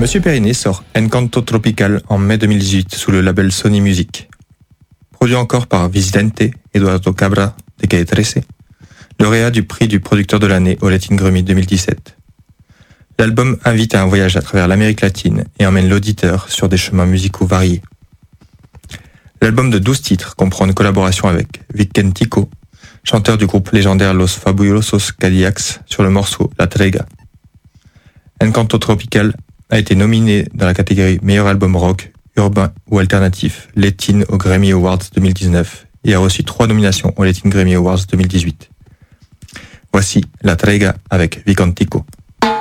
Monsieur Periné sort Encanto Tropical en mai 2018 sous le label Sony Music. Produit encore par Visidente, Eduardo Cabra de Calle 13, lauréat du prix du producteur de l'année au Latin Grammy 2017. L'album invite à un voyage à travers l'Amérique latine et emmène l'auditeur sur des chemins musicaux variés. L'album de 12 titres comprend une collaboration avec Vicentico, chanteur du groupe légendaire Los Fabulosos Cadillacs, sur le morceau La Trega. Encanto Tropical a été nominé dans la catégorie meilleur album rock, urbain ou alternatif, Latin au Grammy Awards 2019 et a reçu 3 nominations au Latin Grammy Awards 2018. Voici La Trega avec Vicentico.